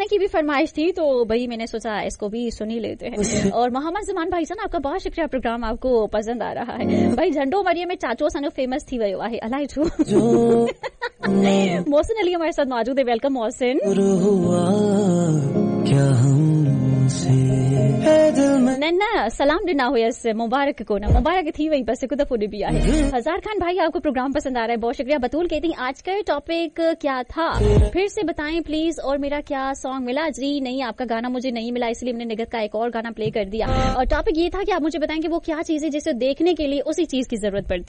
की भी फरमाइश थी तो भाई मैंने सोचा इसको भी सुन ही लेते हैं। और मोहम्मद जमान भाई साहब आपका बहुत शुक्रिया, प्रोग्राम आपको पसंद आ रहा है भाई। झंडो मरिए में चाचो सन फेमस थी वही आहे अलाई छू। मोहसिन अली हमारे साथ मौजूद है, वेलकम मोहसिन। नन्ना सलाम डिना हुयस मुबारक को ना मुबारक थी वही बस कुछ फुड भी आहे। हजार खान भाई आपको प्रोग्राम पसंद आ रहा है, बहुत शुक्रिया। बतूल कहती आज का टॉपिक क्या था फिर से बताएं प्लीज, और मेरा क्या सॉन्ग मिला? जी नहीं, आपका गाना मुझे नहीं मिला, इसलिए मैंने निगत का एक और गाना प्ले कर दिया। और टॉपिक ये था कि आप मुझे बताएं कि वो क्या चीज है जिसे देखने के लिए उसी चीज की जरूरत पड़ती